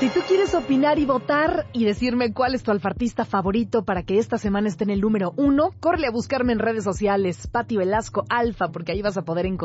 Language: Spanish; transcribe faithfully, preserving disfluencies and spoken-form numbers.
Si tú quieres opinar y votar y decirme cuál es tu alfartista favorito para que esta semana esté en el número uno, corre a buscarme en redes sociales, Pati Velasco Alfa, porque ahí vas a poder encontrar